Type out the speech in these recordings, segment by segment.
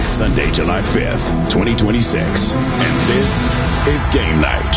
It's Sunday, July 5th, 2026, and this is Game Night.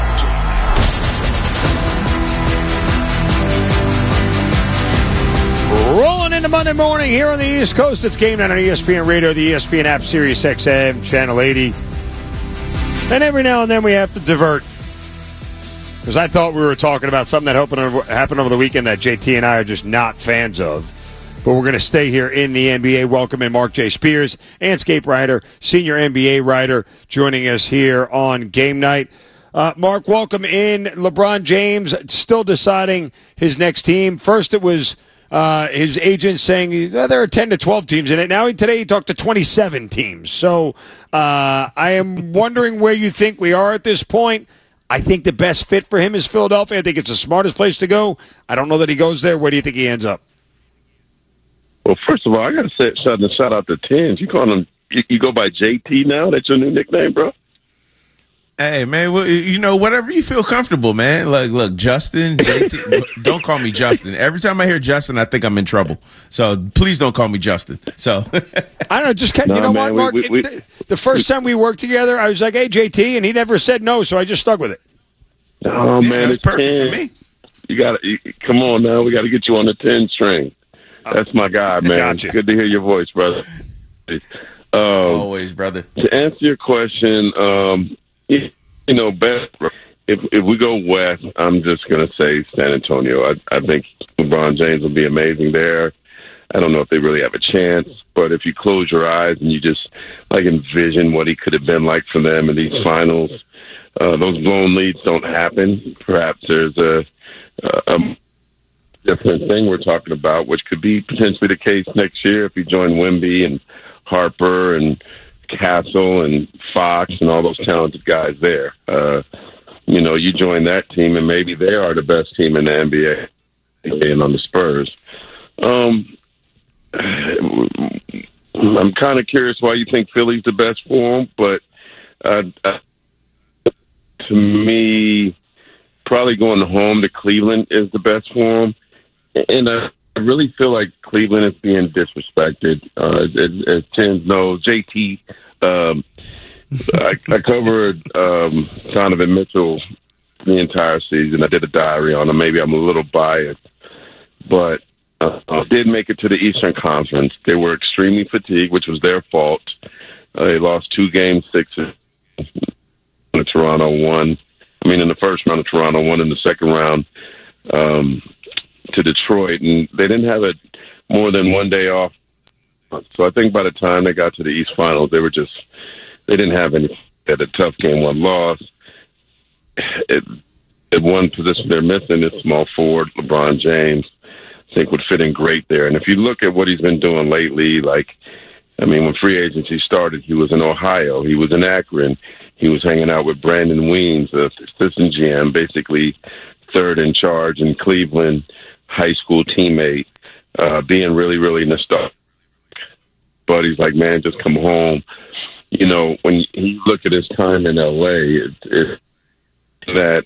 Rolling into Monday morning here on the East Coast. It's Game Night on ESPN Radio, the ESPN app, Sirius XM, Channel 80. And every now and then we have to divert. Because I thought we were talking about something that happened over the weekend that JT and I are just not fans of. But we're going to stay here in the NBA. Welcome in Mark J. Spears, Anscape writer, senior NBA writer, joining us here on Game Night. Mark, welcome in. LeBron James still deciding his next team. First it was his agent saying there are 10 to 12 teams in it. Now today he talked to 27 teams. So I am wondering where you think we are at this point. I think the best fit for him is Philadelphia. I think it's the smartest place to go. I don't know that he goes there. Where do you think he ends up? Well, first of all, I got to say shout out to Tins. You call him? You go by JT now? That's your new nickname, bro? Hey, man, well, whatever you feel comfortable, man. Look, Justin, JT, don't call me Justin. Every time I hear Justin, I think I'm in trouble. So please don't call me Justin. So I don't know. Just you know what, Mark? The first time we worked together, I was like, "Hey, JT," and he never said no, so I just stuck with it. Oh man, that's perfect for me. You got to come on now. We got to get you on the 10 string. That's my guy, man. Gotcha. Good to hear your voice, brother. Always, brother. To answer your question, if we go west, I'm just going to say San Antonio. I think LeBron James will be amazing there. I don't know if they really have a chance, but if you close your eyes and you just envision what he could have been like for them in these finals, those blown leads don't happen. Perhaps there's a different thing we're talking about, which could be potentially the case next year if you join Wemby and Harper and Castle and Fox and all those talented guys there. You join that team, and maybe they are the best team in the NBA and on the Spurs. I'm kind of curious why you think Philly's the best for them, but to me, probably going home to Cleveland is the best for them. And I really feel like Cleveland is being disrespected. As Tim knows, JT, I covered Donovan Mitchell the entire season. I did a diary on him. Maybe I'm a little biased, but did make it to the Eastern Conference. They were extremely fatigued, which was their fault. They lost 2 Game 6s. Toronto won. In the first round of Toronto, won in the second round to Detroit, and they didn't have more than one day off. So I think by the time they got to the East Finals, they didn't have any. They had a tough game 1 loss. At one position they're missing is small forward LeBron James. I think would fit in great there. And if you look at what he's been doing lately, when free agency started, he was in Ohio, he was in Akron, he was hanging out with Brandon Weems, the assistant GM, basically third in charge in Cleveland, high school teammate, being really, really nostalgic. But he's like, man, just come home. When you look at his time in L.A., that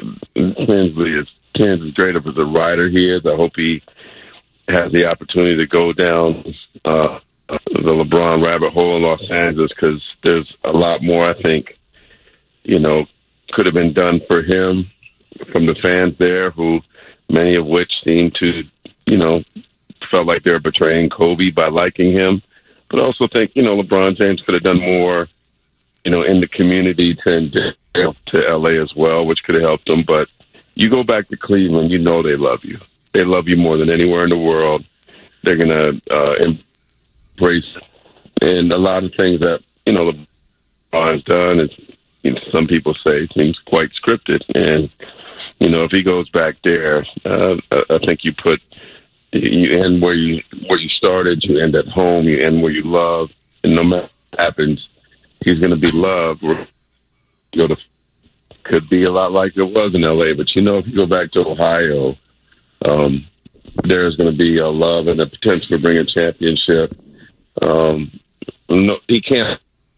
Tins is great as a writer he is. I hope he has the opportunity to go down the LeBron rabbit hole in Los Angeles, because there's a lot more, I think, could have been done for him from the fans there, who many of which seem to, felt like they were betraying Kobe by liking him. But I also think, LeBron James could have done more, in the community to L.A. as well, which could have helped them. But you go back to Cleveland, they love you. They love you more than anywhere in the world. They're going to embrace it. And a lot of things that, LeBron's done is, some people say seems quite scripted. And, if he goes back there, I think you end where you started, you end at home, you end where you love, and no matter what happens, he's going to be loved. Could be a lot like it was in L.A., but if you go back to Ohio, there's going to be a love and a potential to bring a championship. No, he can't.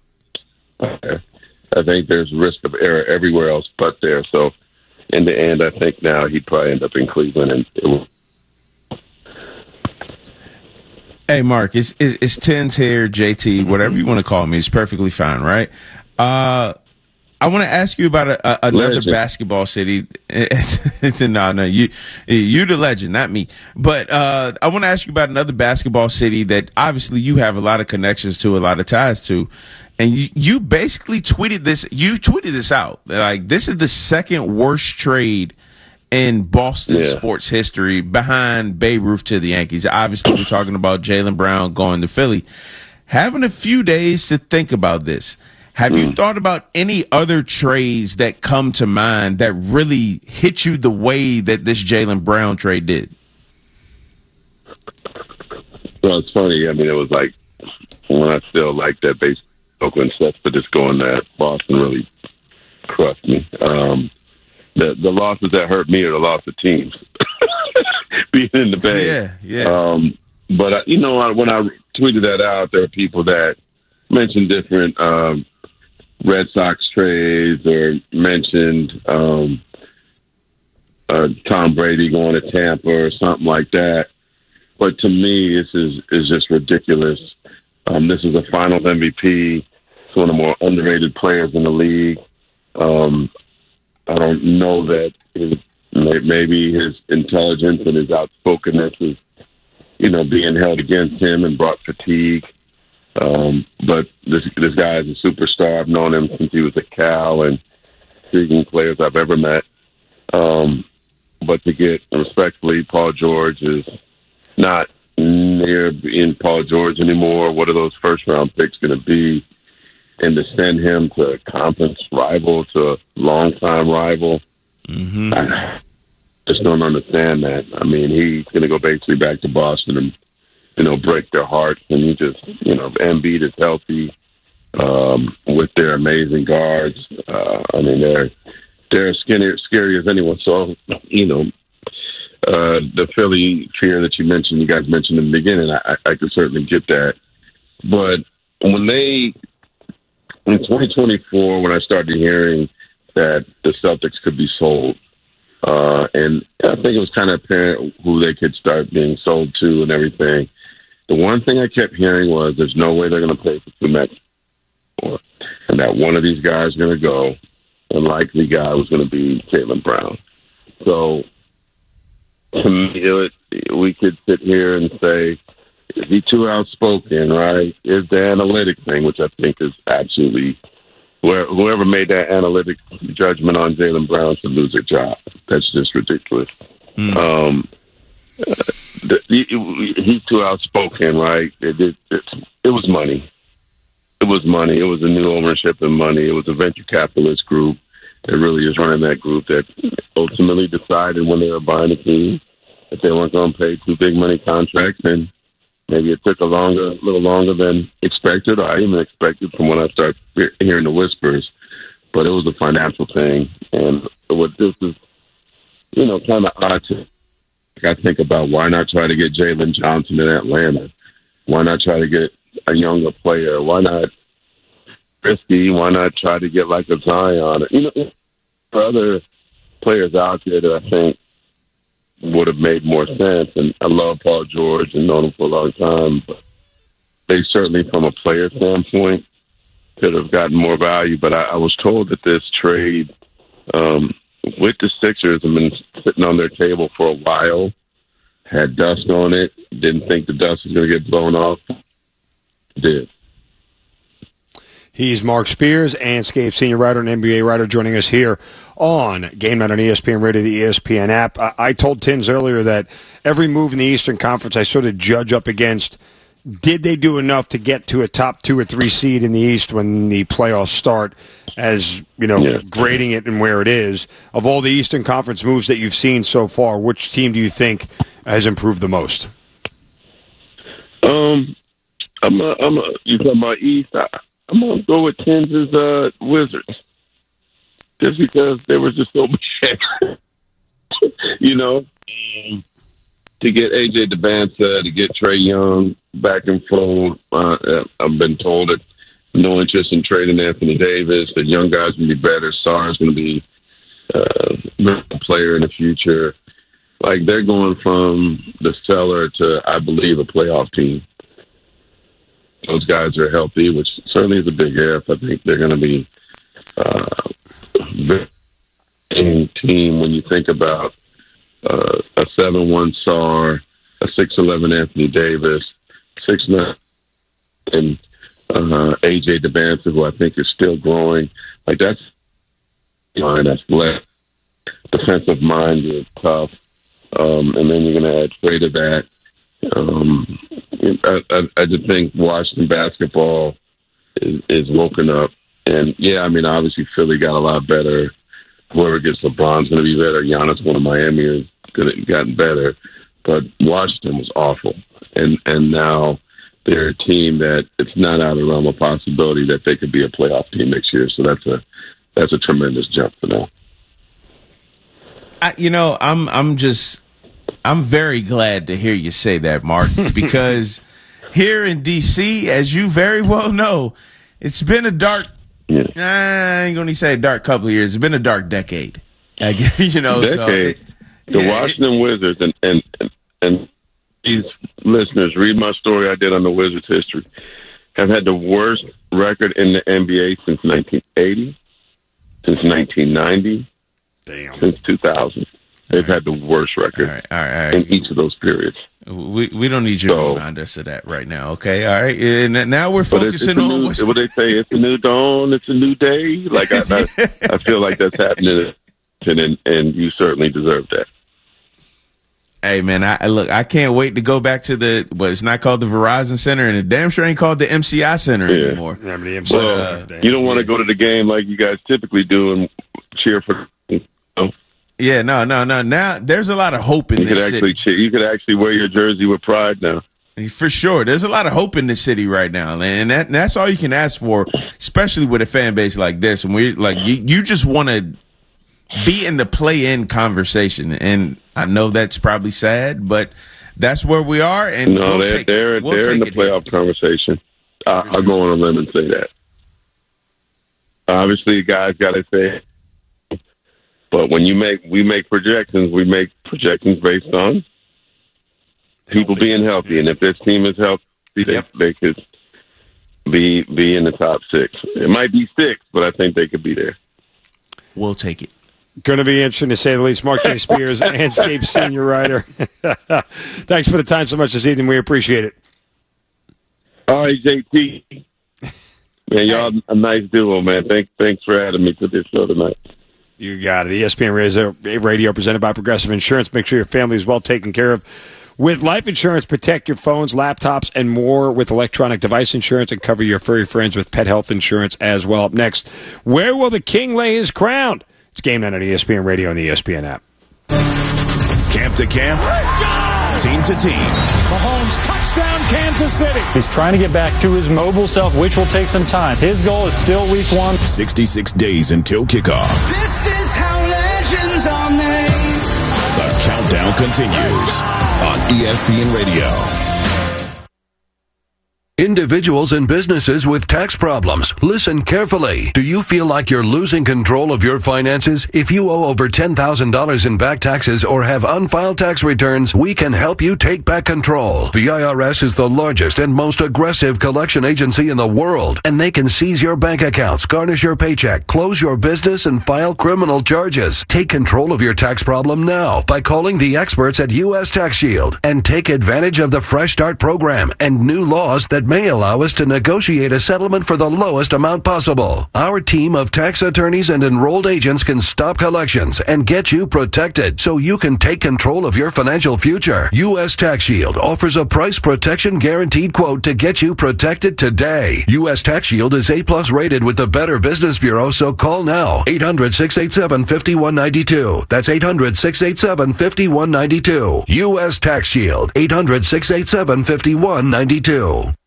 I think there's risk of error everywhere else but there. So in the end, I think now he'd probably end up in Cleveland, and it will. Hey, Mark, it's Tins here, JT, whatever you want to call me. It's perfectly fine, right? I want to ask you about another basketball city. No, you the legend, not me. But I want to ask you about another basketball city that obviously you have a lot of connections to, a lot of ties to. And you basically tweeted this. You tweeted this out. Like, this is the second worst trade in Boston sports history, behind Babe Ruth to the Yankees. Obviously, we're talking about Jaylen Brown going to Philly. Having a few days to think about this, have you thought about any other trades that come to mind that really hit you the way that this Jaylen Brown trade did? Well, it's funny. I mean, it was like when I still like that base Oakland stuff, but just going to Boston really crushed me. The losses that hurt me are the loss of teams. Being in the Bay. Yeah. But, when I tweeted that out, there are people that mentioned different Red Sox trades or mentioned Tom Brady going to Tampa or something like that. But to me, this is just ridiculous. This is a Finals MVP. It's one of the more underrated players in the league. I don't know that maybe his intelligence and his outspokenness is, being held against him and brought fatigue. But this guy is a superstar. I've known him since he was a Cal and intriguing players I've ever met. But to get, respectfully, Paul George is not near being Paul George anymore. What are those first-round picks going to be? And to send him to a conference rival, to a longtime rival, I just don't understand that. I mean, he's going to go basically back to Boston and, break their hearts. And he just, Embiid is healthy with their amazing guards. I mean, they're scary as anyone. So, the Philly fear that you guys mentioned in the beginning, I could certainly get that. But when in 2024, when I started hearing that the Celtics could be sold, and I think it was kind of apparent who they could start being sold to and everything, the one thing I kept hearing was there's no way they're going to pay for two max, and that one of these guys is going to go, and likely guy was going to be Jaylen Brown. So to me, we could sit here and say, is he too outspoken, right? Is the analytic thing, which I think is absolutely whoever made that analytic judgment on Jaylen Brown should lose their job. That's just ridiculous. He's too outspoken, right? It was money. It was money. It was a new ownership and money. It was a venture capitalist group that really is running that group that ultimately decided when they were buying a team that they weren't going to pay two big money contracts, and maybe it took a little longer than expected, or I even expected from when I started hearing the whispers. But it was a financial thing. And what this is, kind of odd to I think about, why not try to get Jalen Johnson in Atlanta? Why not try to get a younger player? Why not risky? Why not try to get like a Zion? There are other players out there that I think would have made more sense. And I love Paul George and known him for a long time, but they certainly, from a player standpoint, could have gotten more value. But I was told that this trade with the Sixers have been sitting on their table for a while, had dust on it, didn't think the dust was going to get blown off. Did. He's Mark Spears, Anscape senior writer and NBA writer, joining us here on Game Night on ESPN Radio, the ESPN app. I told Tins earlier that every move in the Eastern Conference I sort of judge up against, did they do enough to get to a top 2 or 3 seed in the East when the playoffs start, as, grading it and where it is. Of all the Eastern Conference moves that you've seen so far, which team do you think has improved the most? You talking about East? I'm going to go with Tins' Wizards. Just because there was just so much, to get A.J. Debance, to get Trae Young back and forth. I've been told that no interest in trading Anthony Davis, that young guys will be better. Sarr's going to be a player in the future. Like, they're going from the cellar to, I believe, a playoff team. those guys are healthy, which certainly is a big if. I think they're going to be very team when you think about a 7'1" Sarr, a 6'11" Anthony Davis, 6'9" and AJ Demancia, who I think is still growing. Like that's line that's left. Defensive mind is tough, and then you're going to add Trey to that. I just think Washington basketball is woken up, and yeah, I mean obviously Philly got a lot better. Whoever gets LeBron's going to be better. Giannis going to Miami has gotten better, but Washington was awful, and now they're a team that it's not out of the realm of possibility that they could be a playoff team next year. So that's a tremendous jump for them. I'm very glad to hear you say that, Mark, because here in D.C., as you very well know, it's been a dark. Yeah. I ain't gonna say a dark couple of years. It's been a dark decade. Decade. So the Washington Wizards and these listeners read my story I did on the Wizards history. Have had the worst record in the NBA since 1980, since 1990, since 2000. They've had the worst record all right. in each of those periods. We don't need you to remind us of that right now, okay? All right. And now we're focusing on what they say. It's a new dawn. It's a new day. Like I feel like that's happening, and you certainly deserve that. Hey man, I can't wait to go back to it's not called the Verizon Center, and it damn sure ain't called the MCI Center anymore. Yeah, the MCI you don't want to go to the game like you guys typically do and cheer for. Yeah, no. Now there's a lot of hope in this city. You could actually wear your jersey with pride now. For sure, there's a lot of hope in this city right now, and that's all you can ask for, especially with a fan base like this. And you just want to be in the play-in conversation, and I know that's probably sad, but that's where we are. And they're in the playoff conversation. I'll go on a limb and say that. Obviously, guys got to say. But when we make projections based on people being healthy, and if this team is healthy, they could be in the top 6. It might be 6, but I think they could be there. We'll take it. Going to be interesting to say the least. Mark J. Spears, Landscape senior writer. Thanks for the time so much this evening. We appreciate it. All right, JT. Man, y'all a nice duo, man. Thanks for having me to this show tonight. You got it. ESPN Radio presented by Progressive Insurance. Make sure your family is well taken care of with life insurance. Protect your phones, laptops, and more with electronic device insurance, and cover your furry friends with pet health insurance as well. Up next, where will the king lay his crown? It's Game Night on ESPN Radio and the ESPN app. Camp to camp, team to team. Mahomes, touchdown, Kansas City. He's trying to get back to his mobile self, which will take some time. His goal is still week 1. 66 days until kickoff. This is how legends are made. The countdown continues on ESPN Radio. Individuals and businesses with tax problems, listen carefully. Do you feel like you're losing control of your finances? If you owe over $10,000 in back taxes or have unfiled tax returns, we can help you take back control. The IRS is the largest and most aggressive collection agency in the world, and they can seize your bank accounts, garnish your paycheck, close your business, and file criminal charges. Take control of your tax problem now by calling the experts at U.S. Tax Shield, and take advantage of the Fresh Start program and new laws that may allow us to negotiate a settlement for the lowest amount possible. Our team of tax attorneys and enrolled agents can stop collections and get you protected so you can take control of your financial future. U.S. Tax Shield offers a price protection guaranteed quote to get you protected today. U.S. Tax Shield is A+ rated with the Better Business Bureau, so call now. 800-687-5192. That's 800-687-5192. U.S. Tax Shield. 800-687-5192.